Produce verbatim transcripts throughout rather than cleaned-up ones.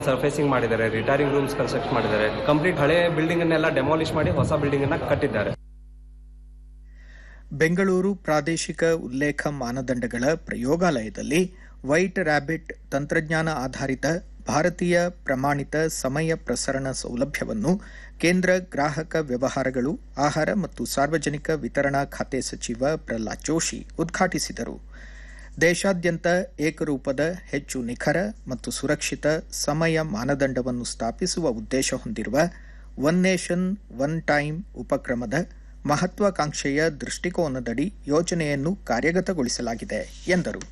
Surfacing ಮಾಡಿದ್ದಾರೆ, retiring rooms construct ಮಾಡಿದ್ದಾರೆ, complete ಹಳೆ ಬಿಲ್ಡಿಂಗ್ ಅನ್ನೆಲ್ಲ ಡೆಮಾಲಿಷ್ ಮಾಡಿ ಹೊಸ ಬಿಲ್ಡಿಂಗ್ ಅನ್ನ ಕಟ್ಟಿದ್ದಾರೆ. ಬೆಂಗಳೂರು ಪ್ರಾದೇಶಿಕ ಉಲ್ಲೇಖ ಮಾನದಂಡಗಳ ಪ್ರಯೋಗಾಲಯದಲ್ಲಿ ವೈಟ್ ರ್ಯಾಬಿಟ್ ತಂತ್ರಜ್ಞಾನ ಆಧಾರಿತ ಭಾರತೀಯ ಪ್ರಮಾಣಿತ ಸಮಯ ಪ್ರಸರಣ ಸೌಲಭ್ಯವನ್ನು ಕೇಂದ್ರ ಗ್ರಾಹಕ ವ್ಯವಹಾರಗಳು, ಆಹಾರ ಮತ್ತು ಸಾರ್ವಜನಿಕ ವಿತರಣಾ ಖಾತೆ ಸಚಿವ ಪ್ರಹ್ಲಾದ್ ಜೋಶಿ ಉದ್ಘಾಟಿಸಿದರು. ದೇಶಾದ್ಯಂತ ಏಕರೂಪದ ಹೆಚ್ಚು ನಿಖರ ಮತ್ತು ಸುರಕ್ಷಿತ ಸಮಯ ಮಾನದಂಡವನ್ನು ಸ್ಥಾಪಿಸುವ ಉದ್ದೇಶ ಹೊಂದಿರುವ ಒನ್ ನೇಷನ್ ಒನ್ ಟೈಮ್ ಉಪಕ್ರಮದ ಮಹತ್ವಾಕಾಂಕ್ಷೆಯ ದೃಷ್ಟಿಕೋನದಡಿ ಯೋಜನೆಯನ್ನು ಕಾರ್ಯಗತಗೊಳಿಸಲಾಗಿದೆ ಎಂದರು.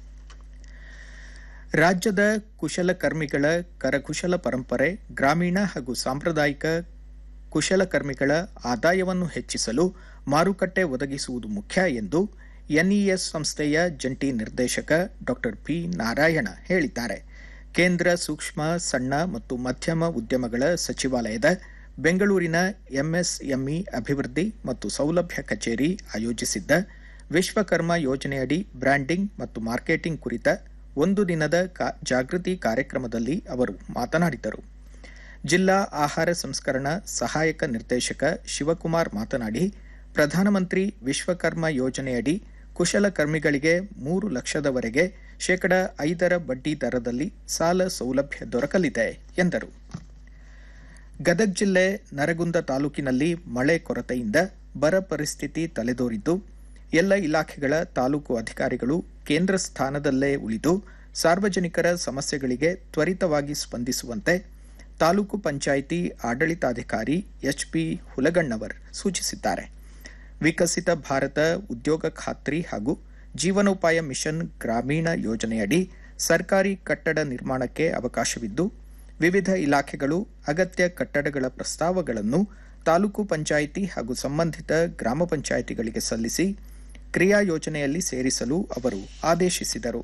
ರಾಜ್ಯದ ಕುಶಲಕರ್ಮಿಗಳ ಕರಕುಶಲ ಪರಂಪರೆ, ಗ್ರಾಮೀಣ ಹಾಗೂ ಸಾಂಪ್ರದಾಯಿಕ ಕುಶಲಕರ್ಮಿಗಳ ಆದಾಯವನ್ನು ಹೆಚ್ಚಿಸಲು ಮಾರುಕಟ್ಟೆ ಒದಗಿಸುವುದು ಮುಖ್ಯ ಎಂದು ಎನ್ಇಎಸ್ ಸಂಸ್ಥೆಯ ಜಂಟಿ ನಿರ್ದೇಶಕ ಡಾ ಪಿ ನಾರಾಯಣ ಹೇಳಿದ್ದಾರೆ. ಕೇಂದ್ರ ಸೂಕ್ಷ್ಮ, ಸಣ್ಣ ಮತ್ತು ಮಧ್ಯಮ ಉದ್ಯಮಗಳ ಸಚಿವಾಲಯದ ಬೆಂಗಳೂರಿನ ಎಂಎಸ್ಎಂಇ ಅಭಿವೃದ್ಧಿ ಮತ್ತು ಸೌಲಭ್ಯ ಕಚೇರಿ ಆಯೋಜಿಸಿದ್ದ ವಿಶ್ವಕರ್ಮ ಯೋಜನೆಯಡಿ ಬ್ರ್ಯಾಂಡಿಂಗ್ ಮತ್ತು ಮಾರ್ಕೆಟಿಂಗ್ ಕುರಿತ ಒಂದು ದಿನದ ಜಾಗೃತಿ ಕಾರ್ಯಕ್ರಮದಲ್ಲಿ ಅವರು ಮಾತನಾಡಿದರು. ಜಿಲ್ಲಾ ಆಹಾರ ಸಂಸ್ಕರಣಾ ಸಹಾಯಕ ನಿರ್ದೇಶಕ ಶಿವಕುಮಾರ್ ಮಾತನಾಡಿ, ಪ್ರಧಾನಮಂತ್ರಿ ವಿಶ್ವಕರ್ಮ ಯೋಜನೆಯಡಿ ಕುಶಲಕರ್ಮಿಗಳಿಗೆ ಮೂರು ಲಕ್ಷದವರೆಗೆ ಶೇಕಡ ಐದರ ಬಡ್ಡಿ ದರದಲ್ಲಿ ಸಾಲ ಸೌಲಭ್ಯ ದೊರಕಲಿದೆ ಎಂದರು. ಗದಗ ಜಿಲ್ಲೆ ನರಗುಂದ ತಾಲೂಕಿನಲ್ಲಿ ಮಳೆ ಕೊರತೆಯಿಂದ ಬರ ಪರಿಸ್ಥಿತಿ ತಲೆದೋರಿದ್ದು, ಎಲ್ಲ ಇಲಾಖೆಗಳ ತಾಲೂಕು ಅಧಿಕಾರಿಗಳು ಕೇಂದ್ರ ಸ್ಥಾನದಲ್ಲೇ ಉಳಿದು ಸಾರ್ವಜನಿಕರ ಸಮಸ್ಯೆಗಳಿಗೆ ತ್ವರಿತವಾಗಿ ಸ್ಪಂದಿಸುವಂತೆ ತಾಲೂಕು ಪಂಚಾಯಿತಿ ಆಡಳಿತಾಧಿಕಾರಿ ಎಚ್ ಪಿ ಹುಲಗಣ್ಣವರ್ ಸೂಚಿಸಿದ್ದಾರೆ. ವಿಕಸಿತ ಭಾರತ ಉದ್ಯೋಗ ಖಾತ್ರಿ ಹಾಗೂ ಜೀವನೋಪಾಯ ಮಿಷನ್ ಗ್ರಾಮೀಣ ಯೋಜನೆಯಡಿ ಸರ್ಕಾರಿ ಕಟ್ಟಡ ನಿರ್ಮಾಣಕ್ಕೆ ಅವಕಾಶವಿದ್ದು, ವಿವಿಧ ಇಲಾಖೆಗಳು ಅಗತ್ಯ ಕಟ್ಟಡಗಳ ಪ್ರಸ್ತಾವಗಳನ್ನು ತಾಲೂಕು ಪಂಚಾಯಿತಿ ಹಾಗೂ ಸಂಬಂಧಿತ ಗ್ರಾಮ ಪಂಚಾಯಿತಿಗಳಿಗೆ ಸಲ್ಲಿಸಿ ಕ್ರಿಯಾ ಯೋಜನೆಯಲ್ಲಿ ಸೇರಿಸಲು ಅವರು ಆದೇಶಿಸಿದರು.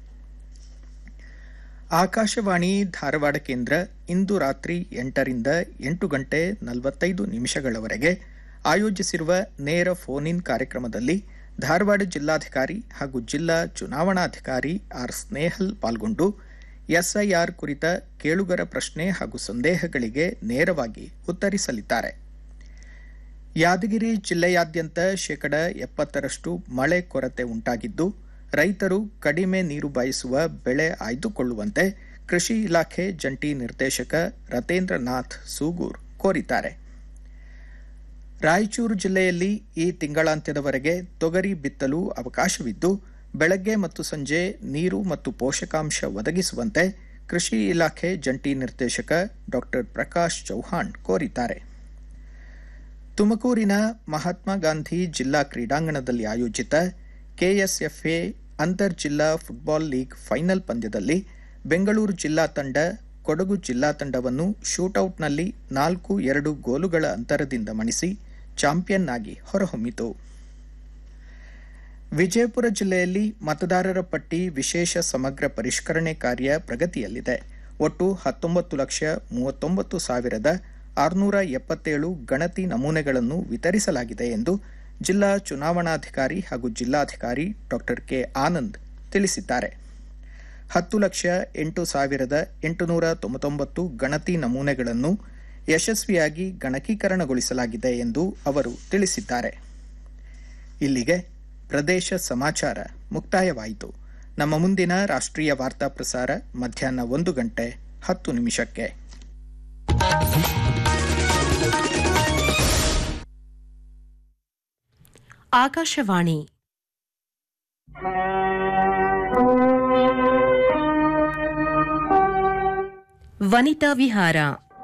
ಆಕಾಶವಾಣಿ ಧಾರವಾಡ ಕೇಂದ್ರ ಇಂದು ರಾತ್ರಿ ಎಂಟರಿಂದ ಎಂಟು ಗಂಟೆ ನಲವತ್ತೈದು ನಿಮಿಷಗಳವರೆಗೆ ಆಯೋಜಿಸಿರುವ ನೇರ ಫೋನ್ ಇನ್ ಕಾರ್ಯಕ್ರಮದಲ್ಲಿ ಧಾರವಾಡ ಜಿಲ್ಲಾಧಿಕಾರಿ ಹಾಗೂ ಜಿಲ್ಲಾ ಚುನಾವಣಾಧಿಕಾರಿ ಆರ್ ಸ್ನೇಹಲ್ ಪಾಲ್ಗೊಂಡು ಎಸ್ಐಆರ್ ಕುರಿತ ಕೇಳುಗರ ಪ್ರಶ್ನೆ ಹಾಗೂ ಸಂದೇಹಗಳಿಗೆ ನೇರವಾಗಿ ಉತ್ತರಿಸಲಿದ್ದಾರೆ. ಯಾದಗಿರಿ ಜಿಲ್ಲೆಯಾದ್ಯಂತ ಶೇಕಡ ಎಪ್ಪತ್ತರಷ್ಟು ಮಳೆ ಕೊರತೆ ಉಂಟಾಗಿದ್ದು, ರೈತರು ಕಡಿಮೆ ನೀರು ಬಯಸುವ ಬೆಳೆ ಆಯ್ದುಕೊಳ್ಳುವಂತೆ ಕೃಷಿ ಇಲಾಖೆ ಜಂಟಿ ನಿರ್ದೇಶಕ ರತೇಂದ್ರನಾಥ್ ಸೂಗೂರ್ ಕೋರಿದ್ದಾರೆ. ರಾಯಚೂರು ಜಿಲ್ಲೆಯಲ್ಲಿ ಈ ತಿಂಗಳಾಂತ್ಯದವರೆಗೆ ತೊಗರಿ ಬಿತ್ತಲು ಅವಕಾಶವಿದ್ದು, ಬೆಳಗ್ಗೆ ಮತ್ತು ಸಂಜೆ ನೀರು ಮತ್ತು ಪೋಷಕಾಂಶ ಒದಗಿಸುವಂತೆ ಕೃಷಿ ಇಲಾಖೆ ಜಂಟಿ ನಿರ್ದೇಶಕ ಡಾ ಪ್ರಕಾಶ್ ಚೌಹಾಣ್ ಕೋರಿದ್ದಾರೆ. ತುಮಕೂರಿನ ಮಹಾತ್ಮ ಗಾಂಧಿ ಜಿಲ್ಲಾ ಕ್ರೀಡಾಂಗಣದಲ್ಲಿ ಆಯೋಜಿತ ಕೆಎಸ್ಎಫ್ಎ ಅಂತರ್ ಜಿಲ್ಲಾ ಫುಟ್ಬಾಲ್ ಲೀಗ್ ಫೈನಲ್ ಪಂದ್ಯದಲ್ಲಿ ಬೆಂಗಳೂರು ಜಿಲ್ಲಾ ತಂಡ ಕೊಡಗು ಜಿಲ್ಲಾ ತಂಡವನ್ನು ಶೂಟೌಟ್ನಲ್ಲಿ ನಾಲ್ಕು ಎರಡು ಗೋಲುಗಳ ಅಂತರದಿಂದ ಮಣಿಸಿ ಚಾಂಪಿಯನ್ ಆಗಿ ಹೊರಹೊಮ್ಮಿತು. ವಿಜಯಪುರ ಜಿಲ್ಲೆಯಲ್ಲಿ ಮತದಾರರ ಪಟ್ಟಿ ವಿಶೇಷ ಸಮಗ್ರ ಪರಿಷ್ಕರಣೆ ಕಾರ್ಯ ಪ್ರಗತಿಯಲ್ಲಿದೆ. ಒಟ್ಟು ಹತ್ತೊಂಬತ್ತು ಲಕ್ಷ ಮೂವತ್ತೊಂಬತ್ತು ಸಾವಿರದ ಆರುನೂರ ಎಪ್ಪತ್ತೇಳು ಗಣತಿ ನಮೂನೆಗಳನ್ನು ವಿತರಿಸಲಾಗಿದೆ ಎಂದು ಜಿಲ್ಲಾ ಚುನಾವಣಾಧಿಕಾರಿ ಹಾಗೂ ಜಿಲ್ಲಾಧಿಕಾರಿ ಡಾ ಕೆ ಆನಂದ್ ತಿಳಿಸಿದ್ದಾರೆ. ಹತ್ತು ಲಕ್ಷ ಎಂಟು ಸಾವಿರದ ಎಂಟುನೂರ ತೊಂಬತ್ತೊಂಬತ್ತು ಗಣತಿ ನಮೂನೆಗಳನ್ನು ಯಶಸ್ವಿಯಾಗಿ ಗಣಕೀಕರಣಗೊಳಿಸಲಾಗಿದೆ ಎಂದು ಅವರು ತಿಳಿಸಿದ್ದಾರೆ. ಇಲ್ಲಿಗೆ ಪ್ರದೇಶ ಸಮಾಚಾರ ಮುಕ್ತಾಯವಾಯಿತು. ನಮ್ಮ ಮುಂದಿನ ರಾಷ್ಟ್ರೀಯ ವಾರ್ತಾ ಪ್ರಸಾರ ಮಧ್ಯಾಹ್ನ ಒಂದು ಗಂಟೆ ಹತ್ತು ನಿಮಿಷಕ್ಕೆ. ಆಕಾಶವಾಣಿ ವನಿತಾ ವಿಹಾರ.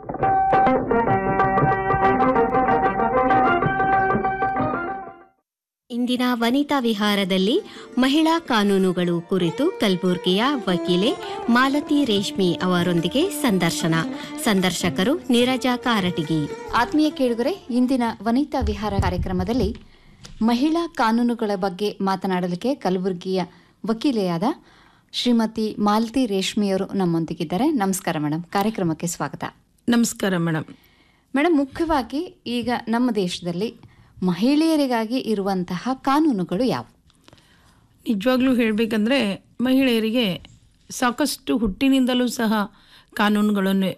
ಇಂದಿನ ವನಿತಾ ವಿಹಾರದಲ್ಲಿ ಮಹಿಳಾ ಕಾನೂನುಗಳು ಕುರಿತು ಕಲಬುರಗಿಯ ವಕೀಲೆ ಮಾಲತಿ ರೇಷ್ಮಿ ಅವರೊಂದಿಗೆ ಸಂದರ್ಶನ. ಸಂದರ್ಶಕರು ನೀರಜಾ ಕಾರಟಗಿ. ಆತ್ಮೀಯ ಕೇಳುಗರೆ, ಇಂದಿನ ವನಿತಾ ವಿಹಾರ ಕಾರ್ಯಕ್ರಮದಲ್ಲಿ ಮಹಿಳಾ ಕಾನೂನುಗಳ ಬಗ್ಗೆ ಮಾತನಾಡಲಿಕ್ಕೆ ಕಲಬುರಗಿಯ ವಕೀಲೆಯಾದ ಶ್ರೀಮತಿ ಮಾಲತಿ ರೇಷ್ಮಿಯವರು ನಮ್ಮೊಂದಿಗಿದ್ದಾರೆ. ನಮಸ್ಕಾರ ಮೇಡಮ್, ಕಾರ್ಯಕ್ರಮಕ್ಕೆ ಸ್ವಾಗತ. ನಮಸ್ಕಾರ ಮೇಡಮ್. ಮೇಡಮ್, ಮುಖ್ಯವಾಗಿ ಈಗ ನಮ್ಮ ದೇಶದಲ್ಲಿ ಮಹಿಳೆಯರಿಗಾಗಿ ಇರುವಂತಹ ಕಾನೂನುಗಳು ಯಾವುವು? ನಿಜವಾಗ್ಲೂ ಹೇಳಬೇಕಂದ್ರೆ ಮಹಿಳೆಯರಿಗೆ ಸಾಕಷ್ಟು ಹುಟ್ಟಿನಿಂದಲೂ ಸಹ ಕಾನೂನುಗಳನ್ನು